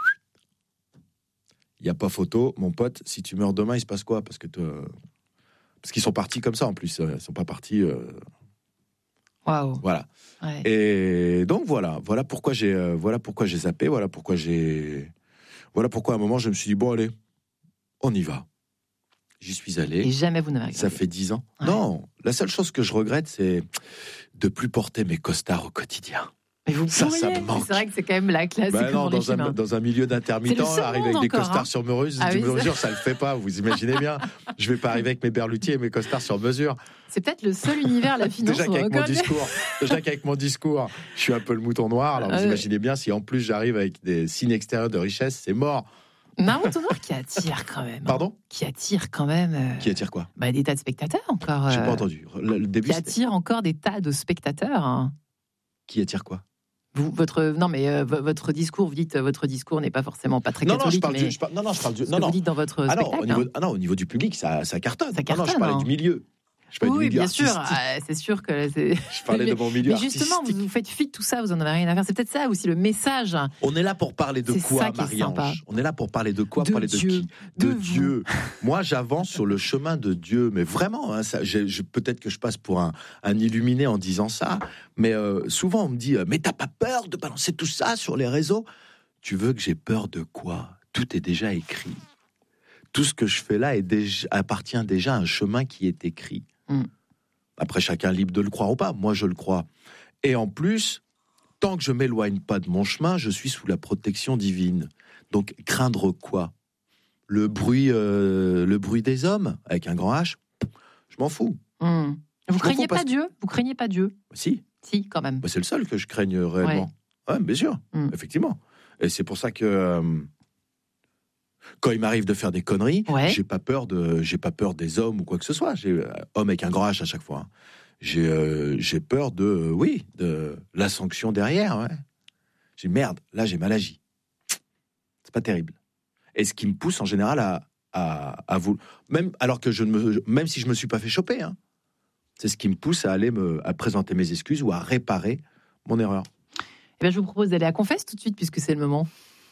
il n'y a pas photo, mon pote, si tu meurs demain, il se passe quoi ? Parce que te... Parce qu'ils sont partis comme ça, en plus, ils ne sont pas partis... Euh... Waouh. Voilà. Ouais. Et donc, voilà, voilà pourquoi j'ai, euh, voilà pourquoi j'ai zappé, voilà pourquoi j'ai... Voilà pourquoi à un moment, je me suis dit, bon, allez, on y va. J'y suis allé. Et jamais vous n'avez regardé. Ça fait dix ans. Ouais. Non, la seule chose que je regrette, c'est de plus porter mes costards au quotidien. Mais vous Ça, pourriez. ça me manque. C'est vrai que c'est quand même la classe. Bah non, dans un, dans un milieu d'intermittents, C'est le seul arriver monde avec des encore, costards hein. sur mesure, Ah du oui, mesure, ça le fait pas. Vous imaginez bien. Je vais pas arriver avec mes berlutiers et mes costards sur mesure. C'est peut-être le seul univers, la finance. Déjà qu'avec mon reconnaît. discours, déjà qu'avec mon discours, je suis un peu le mouton noir. Alors vous Euh. imaginez bien, si en plus j'arrive avec des signes extérieurs de richesse, c'est mort. Marron Tonnoir qui attire quand même. hein. Pardon ? Qui attire quand même. euh, Qui attire quoi ? bah, des tas de spectateurs encore. J'ai euh, pas entendu. Le, le début, Qui c'était- attire encore des tas de spectateurs. hein. qui attire quoi ? Vous, votre, non, mais euh, v- votre discours, vous dites, euh, votre discours n'est pas forcément pas très Non, non, je catholique, parle mais du. je parle- non, non, je parle du. ce Non, que non. vous dites dans votre Ah non, spectacle. au niveau, hein. ah non, au niveau du public, ça, ça cartonne. Ça Non, non, je cartonne, parlais hein. du milieu. Je parlais Oui, du milieu bien sûr. artistique. ah, c'est sûr que c'est. Je parlais de mon milieu Mais justement, artistique. vous, vous faites fi de tout ça, vous en avez rien à faire. C'est peut-être ça aussi le message. On est là pour parler de C'est quoi, ça qui est sympa. Marie-Ange ? On est là pour parler de quoi ? De Parler Dieu, de qui ? de De vous. Dieu. Moi, j'avance sur le chemin de Dieu, mais vraiment, hein, ça, j'ai- je- peut-être que je passe pour un, un illuminé en disant ça, mais euh, souvent on me dit, euh, mais t'as pas peur de balancer tout ça sur les réseaux ? Tu veux que j'ai peur de quoi ? Tout est déjà écrit. Tout ce que je fais là est déjà, appartient déjà à un chemin qui est écrit. Mm. Après, chacun est libre de le croire ou pas. Moi, je le crois. Et en plus, tant que je m'éloigne pas de mon chemin, je suis sous la protection divine. Donc, craindre quoi ? Le bruit, euh, le bruit des hommes, avec un grand H, je m'en fous. Hmm. Vous m'en craignez fous pas parce que- Dieu Vous craignez pas Dieu Si, Si, quand même. bah, c'est le seul que je craigne réellement. Ouais, bien sûr, Mm. effectivement. Et c'est pour ça que euh, quand il m'arrive de faire des conneries, Ouais. j'ai pas peur de, j'ai pas peur des hommes ou quoi que ce soit. J'ai euh, homme avec un grand H à chaque fois. hein. J'ai, euh, j'ai peur de, euh, oui, de la sanction derrière. Ouais. J'ai merde, là j'ai mal agi. C'est pas terrible. Et ce qui me pousse en général à, à, à vous, même alors que je ne me, même si je me suis pas fait choper, hein, c'est ce qui me pousse à aller me, à présenter mes excuses ou à réparer mon erreur. Eh bien, je vous propose d'aller à Confesse tout de suite, puisque c'est le moment.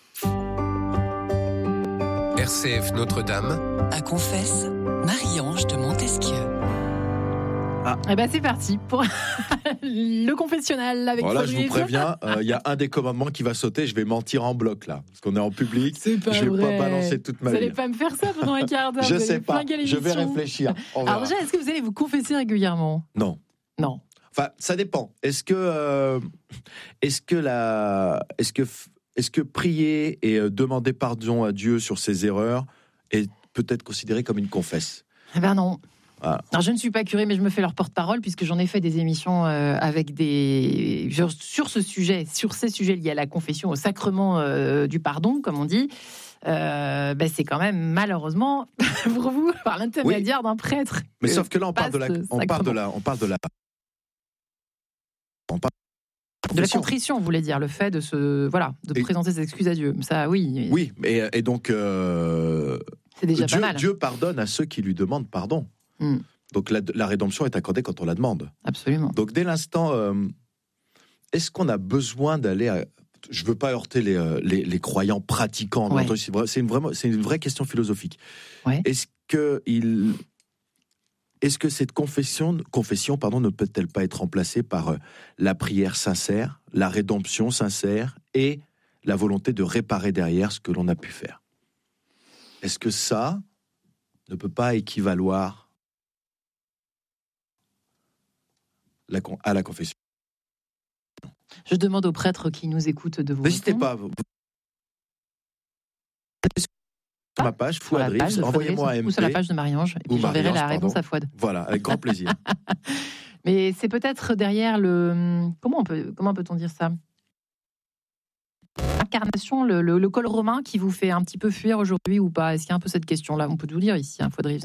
R C F Notre-Dame. À Confesse, Marie-Ange de Montesquieu. Eh ben, c'est parti pour le confessionnal avec Voilà, je vous Fabrice. préviens, il y a un des commandements qui va sauter. Je vais mentir en bloc là, parce qu'on est en public. C'est pas Je vais vrai. pas balancer toute ma Vous vie. n'allez pas me faire ça pendant un quart d'heure. Je vous sais allez pas. flinguer Je vais l'émission. réfléchir. On verra. Alors déjà, est-ce que vous allez vous confesser régulièrement ? Non. Non. Enfin, ça dépend. Est-ce que, euh, est-ce que la, est-ce que, est-ce que prier et euh, demander pardon à Dieu sur ses erreurs est peut-être considéré comme une confesse ? Eh ben non. Voilà. Alors, je ne suis pas curé, mais je me fais leur porte-parole puisque j'en ai fait des émissions euh, avec des sur, sur ce sujet, sur ces sujets liés à la confession, au sacrement euh, du pardon, comme on dit. Euh, ben, c'est quand même malheureusement pour vous par l'intermédiaire d'un prêtre. Mais que sauf que là, on parle de la, passe ce on parle de sacrement. la, on parle de la, on parle De la contrition, vous voulez dire, le fait de se voilà, de Et- présenter ses excuses à Dieu. Ça, oui, Oui, et, et donc euh, c'est déjà Dieu, pas mal. Dieu pardonne à ceux qui lui demandent pardon. Mm. Donc la, la rédemption est accordée quand on la demande. Absolument. Donc dès l'instant, euh, est-ce qu'on a besoin d'aller à... Je veux pas heurter les, euh, les, les croyants pratiquants. Ouais. Non, c'est vrai- c'est une, vraiment, c'est une vraie question philosophique. Ouais. Est-ce que il, est-ce que cette confession, confession pardon, ne peut-elle pas être remplacée par euh, la prière sincère, la rédemption sincère et la volonté de réparer derrière ce que l'on a pu faire? Est-ce que ça ne peut pas équivaloir la con- à la confession? Je demande aux prêtres qui nous écoutent de vous. N'hésitez répondre. pas. vous- Sur ma page, Sur la Fouad page Rives, de envoyez-moi un Fabrice, M ou sur la P. page de Marie-Ange, et Ou puis j'enverrai la Marie-Ange, réponse pardon. à Fouad. Voilà, avec grand plaisir. Mais c'est peut-être derrière le comment on peut comment peut-on dire ça Incarnation, le, le, le col romain qui vous fait un petit peu fuir aujourd'hui ou pas? Est-ce qu'il y a un peu cette question-là? On peut tout dire ici, hein, Fouad Rives.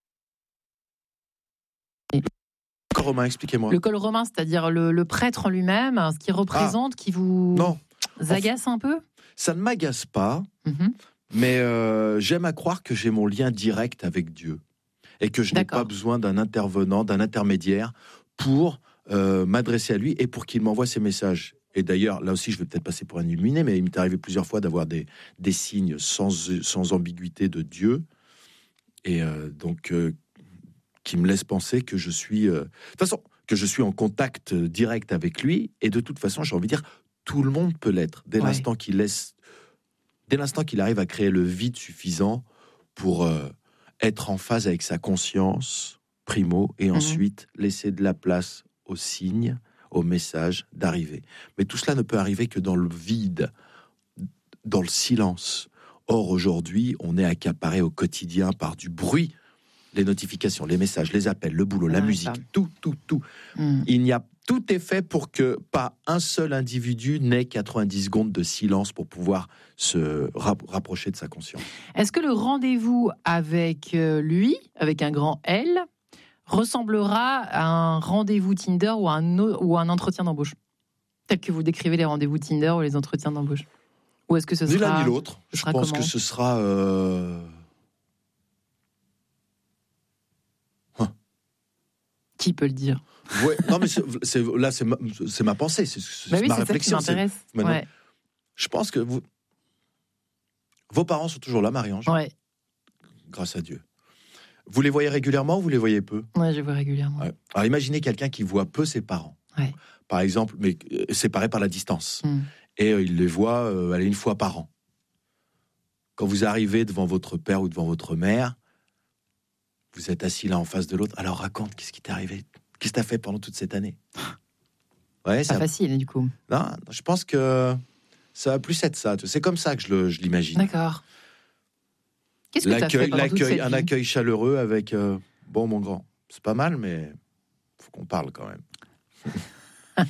Encore Romain, expliquez-moi. Le col romain, c'est-à-dire le, le prêtre en lui-même, ce qu'il représente, qui vous Non, agace un peu? ça ne m'agace pas, Mhm. mais euh, j'aime à croire que j'ai mon lien direct avec Dieu et que je n'ai D'accord. pas besoin d'un intervenant, d'un intermédiaire pour euh, m'adresser à lui et pour qu'il m'envoie ses messages. Et d'ailleurs, là aussi, je vais peut-être passer pour un illuminé, mais il m'est arrivé plusieurs fois d'avoir des, des signes sans, sans ambiguïté de Dieu, et euh, donc euh, qui me laissent penser que je suis, euh, de toute façon, que je suis en contact direct avec lui. Et de toute façon, j'ai envie de dire, tout le monde peut l'être dès Ouais. l'instant qu'il laisse, dès l'instant qu'il arrive à créer le vide suffisant pour euh, être en phase avec sa conscience, primo, et Mhm. ensuite laisser de la place aux signes, aux messages d'arriver. Mais tout cela ne peut arriver que dans le vide, dans le silence. Or, aujourd'hui, on est accaparé au quotidien par du bruit, les notifications, les messages, les appels, le boulot, la Ouais, musique, ça. tout, tout, tout. Mm. Il n'y a tout est fait pour que pas un seul individu n'ait quatre-vingt-dix secondes de silence pour pouvoir se rap- rapprocher de sa conscience. Est-ce que le rendez-vous avec euh, lui, avec un grand L, ressemblera à un rendez-vous Tinder ou à un, o- ou à un entretien d'embauche, tel que vous décrivez les rendez-vous Tinder ou les entretiens d'embauche? Ou est-ce que ce Ni sera... l'un ni l'autre. ce Je sera pense comment que ce sera... euh, Qui peut le dire? Ouais, non, mais c'est, c'est- là, c'est ma, c'est ma pensée, c'est, c'est Bah oui, ma c'est ça qui réflexion. c'est- m'intéresse. maintenant, Ouais. Je pense que vous, vos parents sont toujours là, Marie-Ange, Ouais. grâce à Dieu. Vous les voyez régulièrement ou vous les voyez peu? Ouais, je vois régulièrement. Ouais. Alors imaginez quelqu'un qui voit peu ses parents, Ouais. par exemple, mais euh, séparés par la distance, Mm. et euh, il les voit euh, aller une fois par an. Quand vous arrivez devant votre père ou devant votre mère, vous êtes assis l'un en face de l'autre. Alors raconte, qu'est-ce qui t'est arrivé? Qu'est-ce que t'as fait pendant toute cette année? Ouais, Pas ça. facile, du coup. Non, je pense que ça va plus être ça. C'est comme ça que je, le, je l'imagine. D'accord. Qu'est-ce que tu as fait L'accueil, pendant toute l'accueil, cette un vie? accueil chaleureux avec euh, bon mon grand. C'est pas mal, mais faut qu'on parle quand même.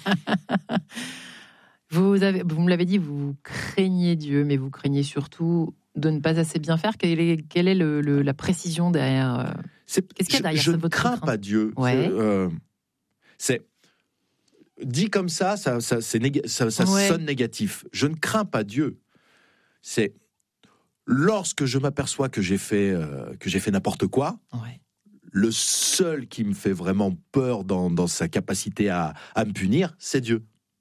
Vous, avez, vous me l'avez dit, vous craignez Dieu, mais vous craignez surtout de ne pas assez bien faire. Quelle est, quelle est le, le- la précision derrière euh, C'est, Qu'est-ce qu'il y a je- derrière je cette- ne votre crains crainte? pas Dieu. Ouais. C'est, euh, c'est- dit comme ça, ça, ça, c'est néga- ça, ça Ouais. sonne négatif. Je ne crains pas Dieu. C'est lorsque je m'aperçois que j'ai fait euh, que j'ai fait n'importe quoi. Ouais. Le seul qui me fait vraiment peur dans, dans sa capacité à, à me punir, c'est Dieu.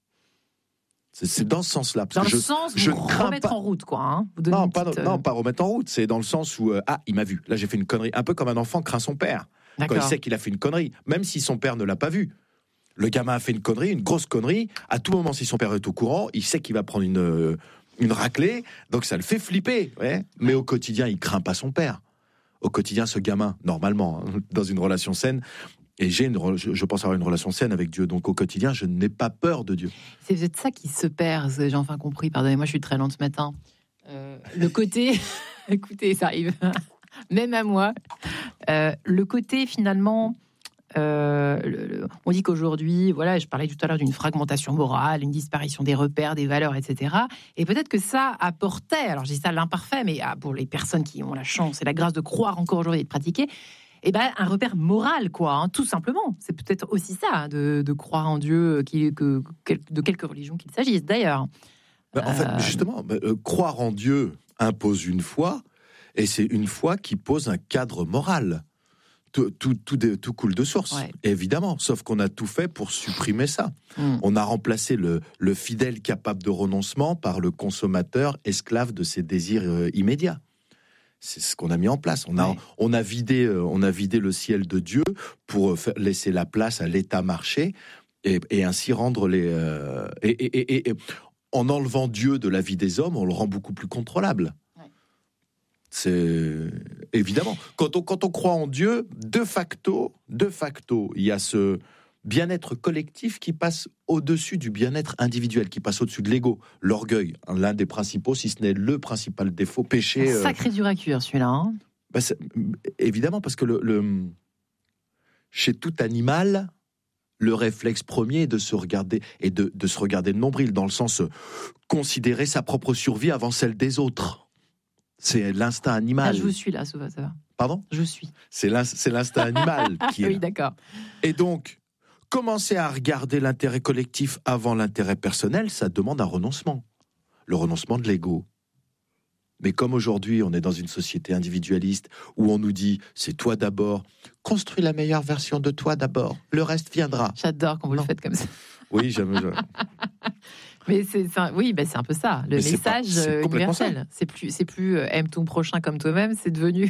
C'est, c'est dans ce sens-là. Parce Dans que le je, sens, je vous ne crains remettre pas- en route, quoi. Hein. Vous donnez non, une pas, petite, euh, non, pas remettre en route. C'est dans le sens où, euh, ah, il m'a vu. Là, j'ai fait une connerie. Un peu comme un enfant craint son père. Quand il D'accord. sait qu'il a fait une connerie, même si son père ne l'a pas vu. Le gamin a fait une connerie, une grosse connerie. À tout moment, si son père est au courant, il sait qu'il va prendre une, euh, une raclée. Donc, ça le fait flipper. Ouais. Mais au quotidien, il craint pas son père. Au quotidien, ce gamin, normalement, hein, dans une relation saine, et j'ai une, re- je je pense avoir une relation saine avec Dieu. Donc, au quotidien, je n'ai pas peur de Dieu. C'est peut-être ça qui se perd, ce que j'ai enfin compris. Pardonnez-moi, je suis très lente ce matin. Euh, le côté, écoutez, ça arrive, même à moi. Euh, le côté finalement, euh, le- le- on dit qu'aujourd'hui, voilà, je parlais tout à l'heure d'une fragmentation morale, une disparition des repères, des valeurs, et cetera. Et peut-être que ça apportait, alors je dis ça l'imparfait, mais ah, pour les personnes qui ont la chance et la grâce de croire encore aujourd'hui et de pratiquer, eh ben, un repère moral, quoi, hein, tout simplement. C'est peut-être aussi ça, hein, de, de croire en Dieu, qui, que, quel- de quelque religion qu'il s'agisse, d'ailleurs. Ben, en fait, Euh, justement, ben, euh, croire en Dieu impose une foi, et c'est une foi qui pose un cadre moral. Tout, tout, tout, dé- tout coule de source, Ouais. évidemment, sauf qu'on a tout fait pour supprimer ça. Mm. On a remplacé le, le fidèle capable de renoncement par le consommateur esclave de ses désirs euh, immédiats. C'est ce qu'on a mis en place. On a, Ouais. on a vidé, euh, on a vidé le ciel de Dieu pour euh, faire- laisser la place à l'État marché et, et ainsi rendre les. euh, et, et- et- et- en enlevant Dieu de la vie des hommes, on le rend beaucoup plus contrôlable. Ouais. C'est évidemment quand on quand on croit en Dieu, de facto, de facto, il y a ce bien-être collectif qui passe au-dessus du bien-être individuel, qui passe au-dessus de l'ego, l'orgueil, hein, l'un des principaux, si ce n'est le principal défaut, péché. Un euh, sacré dur à cuire, celui-là. Hein. bah, c'est- évidemment, parce que le, le- chez tout animal, le réflexe premier est de se regarder et de, de se regarder le nombril, dans le sens euh, considérer sa propre survie avant celle des autres. C'est l'instinct Ah, animal. je vous suis là, ça va, ça va. Pardon ? Je suis. C'est l'in- c'est l'instinct animal qui est Oui, là. d'accord. Et donc, commencer à regarder l'intérêt collectif avant l'intérêt personnel, ça demande un renoncement. Le renoncement de l'ego. Mais comme aujourd'hui, on est dans une société individualiste où on nous dit « c'est toi d'abord, construis la meilleure version de toi d'abord, le reste viendra J'adore quand vous Non. le faites comme ça. ». Oui, j'aime. j'aime. Mais c'est c'est un- oui, ben c'est un peu ça. Le Mais c'est pas- message c'est euh, complètement universel. C'est plus, c'est plus euh, aime ton prochain comme toi-même. C'est devenu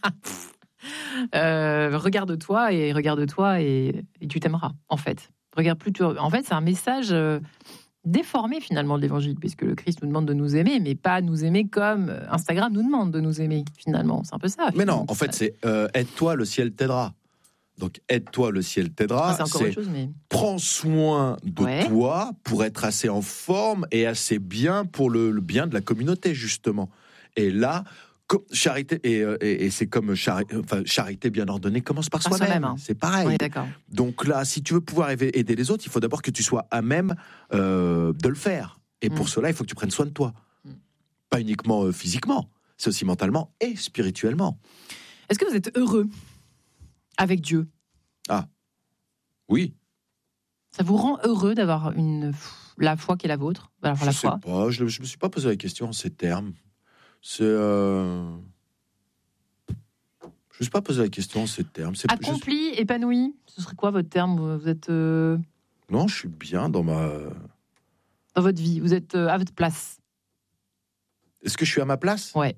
euh, regarde-toi et regarde-toi et, et tu t'aimeras. En fait, regarde plutôt. En fait, c'est un message euh, déformé finalement de l'évangile, puisque le Christ nous demande de nous aimer, mais pas nous aimer comme Instagram nous demande de nous aimer, finalement. C'est un peu ça. Mais non, en fait, c'est euh, aide-toi, le ciel t'aidera. Donc, aide-toi, le ciel t'aidera. Ah, c'est encore c'est autre chose, mais... prends soin de ouais. toi pour être assez en forme et assez bien pour le, le bien de la communauté, justement. Et là, charité, et, et, et c'est comme chari, enfin, charité bien ordonnée commence par soi-même. soi-même hein. C'est pareil. Oui, d'accord. Donc là, si tu veux pouvoir aider les autres, il faut d'abord que tu sois à même euh, de le faire. Et mmh. pour cela, il faut que tu prennes soin de toi. Mmh. Pas uniquement euh, physiquement, c'est aussi mentalement et spirituellement. Est-ce que vous êtes heureux avec Dieu ? Ah, oui. Ça vous rend heureux d'avoir une, la foi qui est la vôtre ? Alors, Je la sais foi. pas, je ne me suis pas posé la question en ces termes. C'est... Euh... Je ne me suis pas posé la question en ces termes. C'est Accompli, juste... épanoui, ce serait quoi votre terme ? Vous êtes... Euh... Non, je suis bien dans ma... Dans votre vie, vous êtes euh, à votre place. Est-ce que je suis à ma place ? Ouais.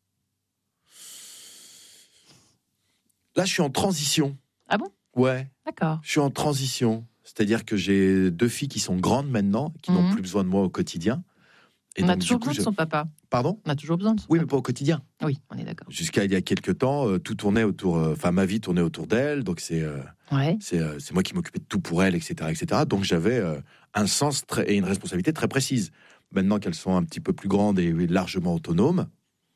Là, je suis en transition. Ah bon ? Ouais. D'accord. Je suis en transition. C'est-à-dire que j'ai deux filles qui sont grandes maintenant, qui mmh. n'ont plus besoin de moi au quotidien. Et on donc, a toujours besoin je... de son papa. Pardon ? On a toujours besoin de son Oui, papa. mais pas au quotidien. Oui, on est d'accord. Jusqu'à il y a quelques temps, euh, tout tournait autour... Enfin, euh, ma vie tournait autour d'elle. Donc, c'est, euh, ouais. c'est, euh, c'est moi qui m'occupais de tout pour elle, et cetera, et cetera. Donc, j'avais euh, un sens très, et une responsabilité très précise. Maintenant qu'elles sont un petit peu plus grandes et largement autonomes,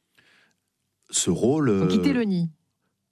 ce rôle... Euh... Vous quittez le nid. Pardon ?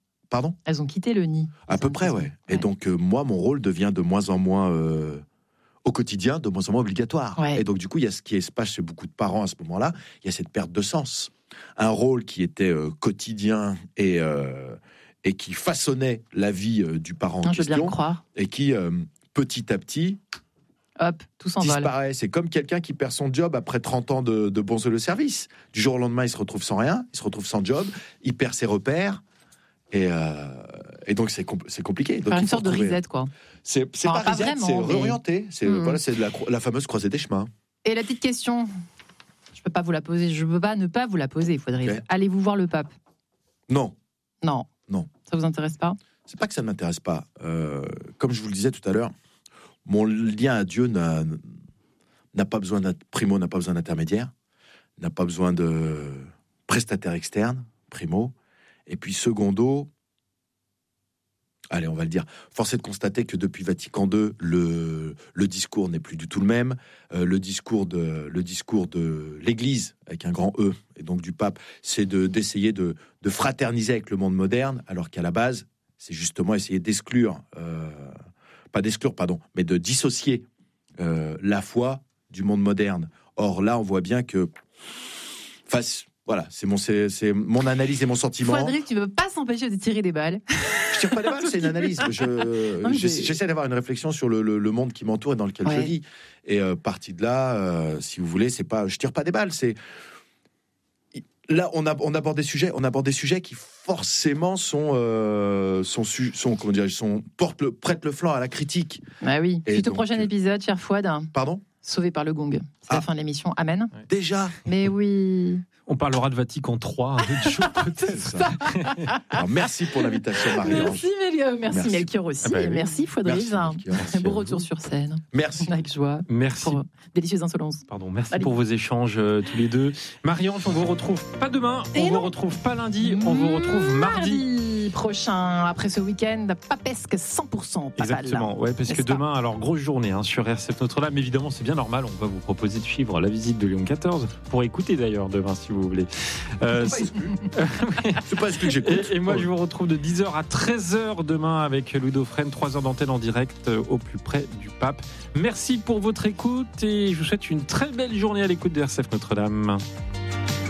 Elles ont quitté le nid. À peu près, ouais. ouais. Et donc, euh, moi, mon rôle devient de moins en moins... Euh, au quotidien, de moins en moins obligatoire. Ouais. Et donc, du coup, il y a ce qui se passe chez beaucoup de parents à ce moment-là, il y a cette perte de sens. Un rôle qui était euh, quotidien et, euh, et qui façonnait la vie euh, du parent non, en je question. veux bien le croire. Et qui, euh, petit à petit, hop, tout s'envole. Disparaît. C'est comme quelqu'un qui perd son job après trente ans de, de bons de service. Du jour au lendemain, il se retrouve sans rien, il se retrouve sans job, il perd ses repères. Et, euh, et donc, c'est, compl- c'est compliqué. Donc, Faire une sorte de reset, quoi. C'est, c'est enfin, pas reset, c'est mais... réorienter. C'est, mmh. voilà, c'est la, la fameuse croisée des chemins. Et la petite question, je peux pas vous la poser, je peux pas ne pas vous la poser, il faudrait. Okay. Allez-vous voir le pape ? Non. Non. Non. Ça vous intéresse pas ? C'est pas que ça ne m'intéresse pas. Euh, comme je vous le disais tout à l'heure, mon lien à Dieu n'a, n'a pas besoin d'un primo, n'a pas besoin d'intermédiaire, n'a pas besoin de prestataire externe, primo. Et puis, secondo, allez, on va le dire, force est de constater que depuis Vatican deux, le, le discours n'est plus du tout le même. Euh, le, discours de, le discours de l'Église, avec un grand E, et donc du pape, c'est de, d'essayer de, de fraterniser avec le monde moderne, alors qu'à la base, c'est justement essayer d'exclure, euh, pas d'exclure, pardon, mais de dissocier euh, la foi du monde moderne. Or, là, on voit bien que... face Voilà, c'est mon, c'est, c'est mon analyse et mon sentiment. Frédéric, tu ne peux pas s'empêcher de tirer des balles. Je tire pas des balles, c'est une analyse. Je, non, j'essaie, j'essaie d'avoir une réflexion sur le, le, le monde qui m'entoure et dans lequel ouais. je vis. Et euh, partie de là, euh, si vous voulez, c'est pas, je tire pas des balles. C'est là, on, a, on aborde des sujets, on aborde des sujets qui forcément sont, euh, sont, sont, comment dire, sont portent le, prêtent le flanc à la critique. Bah oui. Et Suite donc, au prochain épisode, cher Fouad. Pardon. Sauvé par le gong. C'est ah. la fin de l'émission. Amen. Ouais. Déjà. Mais oui. On parlera de Vatican trois un autre jour, peut-être. Alors, merci pour l'invitation, Marie-Ange. Merci, Mél- merci, merci. Melchior aussi. Ah bah oui. Merci, Faudriz. Un beau retour sur scène. Merci. Avec joie. Merci. Pour délicieuse insolence. Pardon, merci Allez. pour vos échanges euh, tous les deux. Marie-Ange, on vous retrouve pas demain, Et on non. vous retrouve pas lundi, on vous retrouve mardi. Mardi prochain, après ce week-end, papesque cent pour cent. Exactement, ouais, parce N'est-ce que demain, pas alors grosse journée hein, sur R C F Notre-Dame. Évidemment, c'est bien normal, on va vous proposer de suivre la visite de Léon quatorze, pour écouter d'ailleurs demain si vous voulez. Euh, c'est, pas c'est pas exclu que j'écoute. Et, et moi, je vous retrouve de dix heures à treize heures demain avec Louis Dauphren, trois heures d'antenne en direct euh, au plus près du pape. Merci pour votre écoute et je vous souhaite une très belle journée à l'écoute de R C F Notre-Dame.